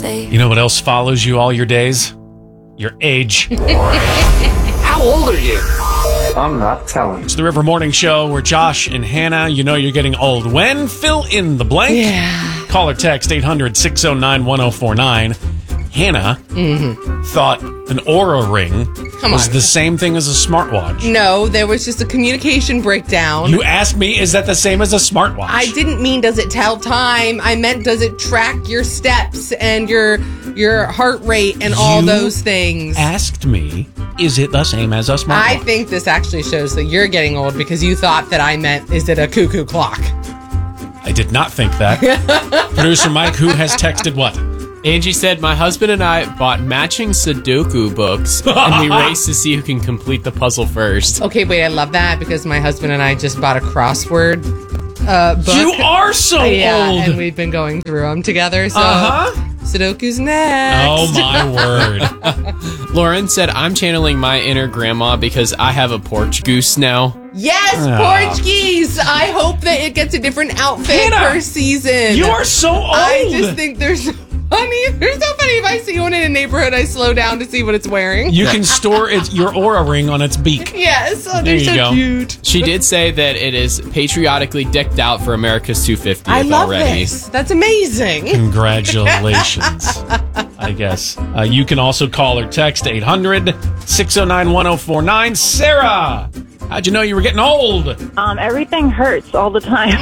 safe. You know what else follows you all your days? Your age. How old are you? I'm not telling. It's the River Morning Show where Josh and Hannah, you know you're getting old when? Fill in the blank. Yeah. Call or text 800-609-1049. Hannah thought an Oura Ring was the same thing as a smartwatch. No, there was just a communication breakdown. You asked me, is that the same as a smartwatch? I didn't mean does it tell time. I meant does it track your steps and your heart rate and all those things. Asked me, is it the same as a smartwatch? I think this actually shows that you're getting old because you thought that I meant, is it a cuckoo clock? I did not think that. Producer Mike, who has texted what? Angie said, my husband and I bought matching Sudoku books, and we raced to see who can complete the puzzle first. Okay, wait, I love that because my husband and I just bought a crossword book. You are so old! And we've been going through them together, so Sudoku's next. Oh, my word. Lauren said, I'm channeling my inner grandma because I have a porch goose now. Yes, Portuguese! I hope that it gets a different outfit per season. You are so old! I just think they're so funny. They're so funny. If I see one in a neighborhood, I slow down to see what it's wearing. You can store your Oura Ring on its beak. Yes, There they're you so go. cute. She did say that it is patriotically decked out for America's 250th I love already. this. That's amazing. Congratulations, I guess. You can also call or text 800-609-1049. Sarah, how'd you know you were getting old? Everything hurts all the time.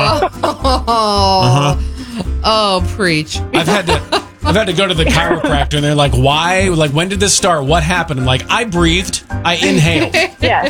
Oh, preach. I've had to go to the chiropractor, and they're like, "Why? Like, when did this start? What happened?" I'm like, "I breathed. I inhaled." Yes.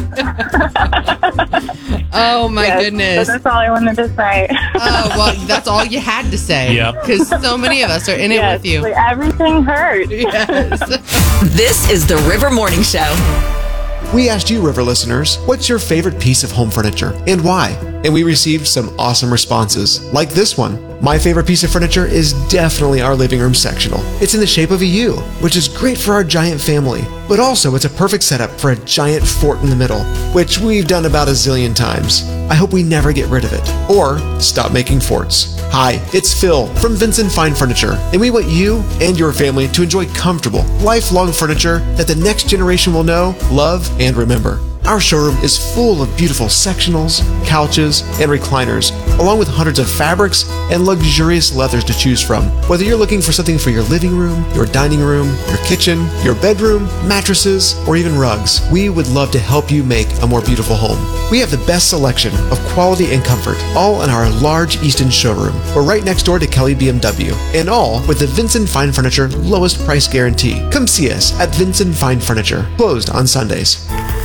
Oh, my goodness. So that's all I wanted to say. Oh, well, that's all you had to say. Yep. Because so many of us are in it with you. Like, everything hurts. Yes. This is the River Morning Show. We asked you, River listeners, what's your favorite piece of home furniture and why? And we received some awesome responses, like this one. My favorite piece of furniture is definitely our living room sectional. It's in the shape of a U, which is great for our giant family, but also it's a perfect setup for a giant fort in the middle, which we've done about a zillion times. I hope we never get rid of it, or stop making forts. Hi, it's Phil from Vincent Fine Furniture, and we want you and your family to enjoy comfortable, lifelong furniture that the next generation will know, love, and remember. Our showroom is full of beautiful sectionals, couches, and recliners, along with hundreds of fabrics and luxurious leathers to choose from. Whether you're looking for something for your living room, your dining room, your kitchen, your bedroom, mattresses, or even rugs, we would love to help you make a more beautiful home. We have the best selection of quality and comfort, all in our large Easton showroom. We're right next door to Kelly BMW, and all with the Vincent Fine Furniture lowest price guarantee. Come see us at Vincent Fine Furniture, closed on Sundays.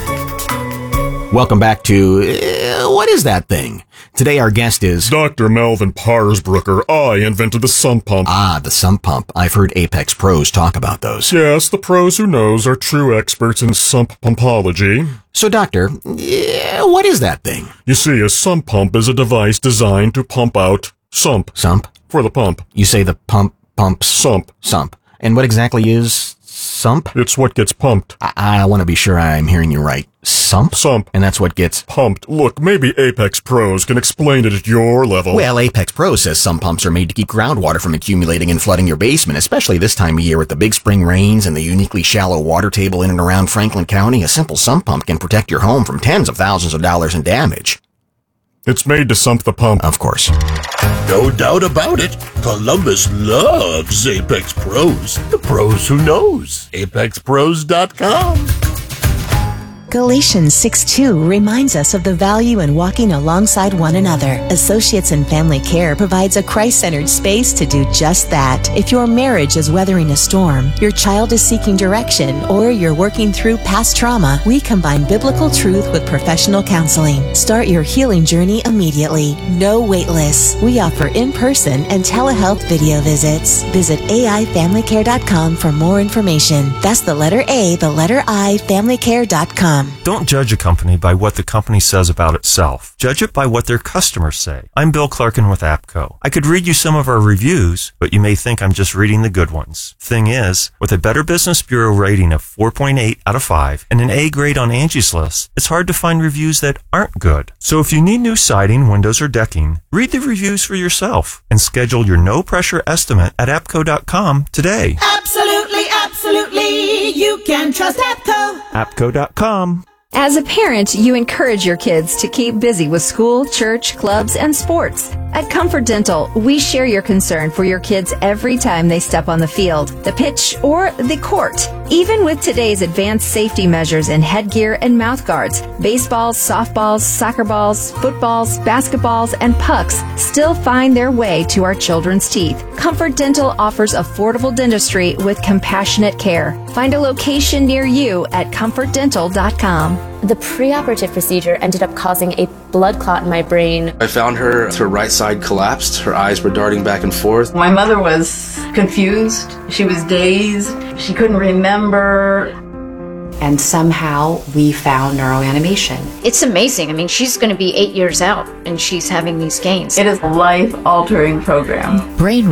Welcome back to What Is That Thing? Today our guest is Dr. Melvin Parsbrucker. I invented the sump pump. Ah, the sump pump. I've heard Apex pros talk about those. Yes, the pros who knows are true experts in sump pumpology. So, Doctor, what is that thing? You see, a sump pump is a device designed to pump out sump. Sump? For the pump. You say the pumps? Sump. Sump. And what exactly is sump? It's what gets pumped. I want to be sure I'm hearing you right. Sump? Sump. And that's what gets pumped. Look, maybe Apex Pros can explain it at your level. Well, Apex Pros says sump pumps are made to keep groundwater from accumulating and flooding your basement, especially this time of year with the big spring rains and the uniquely shallow water table in and around Franklin County. A simple sump pump can protect your home from tens of thousands of dollars in damage. It's made to sump the pump. Of course. No doubt about it. Columbus loves Apex Pros. The pros who knows. ApexPros.com. Galatians 6:2 reminds us of the value in walking alongside one another. Associates in Family Care provides a Christ-centered space to do just that. If your marriage is weathering a storm, your child is seeking direction, or you're working through past trauma, we combine biblical truth with professional counseling. Start your healing journey immediately. No wait lists. We offer in-person and telehealth video visits. Visit AIFamilyCare.com for more information. That's the letter A, the letter I, FamilyCare.com. AppCo.com. Don't judge a company by what the company says about itself. Judge it by what their customers say. I'm Bill Clarkin with AppCo. I could read you some of our reviews, but you may think I'm just reading the good ones. Thing is, with a Better Business Bureau rating of 4.8 out of 5 and an A grade on Angie's List, it's hard to find reviews that aren't good. So if you need new siding, windows, or decking, read the reviews for yourself and schedule your no-pressure estimate at AppCo.com today. Absolutely, absolutely. You can trust AppCo. AppCo.com. As a parent, you encourage your kids to keep busy with school, church, clubs, and sports. At Comfort Dental, we share your concern for your kids every time they step on the field, the pitch, or the court. Even with today's advanced safety measures in headgear and mouth guards, baseballs, softballs, soccer balls, footballs, basketballs, and pucks still find their way to our children's teeth. Comfort Dental offers affordable dentistry with compassionate care. Find a location near you at comfortdental.com. The preoperative procedure ended up causing a blood clot in my brain. I found her right side collapsed. Her eyes were darting back and forth. My mother was confused. She was dazed. She couldn't remember. And somehow we found neuroanimation. It's amazing. I mean, she's going to be 8 years out and she's having these gains. It is a life-altering program. Brain